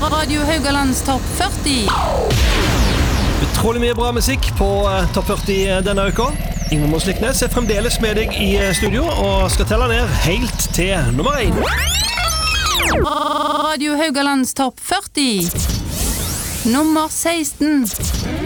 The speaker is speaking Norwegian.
Radio Haugalands topp 40. Utrolig mye bra musikk på topp 40 denne uka. Ingvar Morsliknes er fremdeles med deg i studio og skal telle ned helt til nummer 1. Radio Haugalands topp 40. Nummer 16.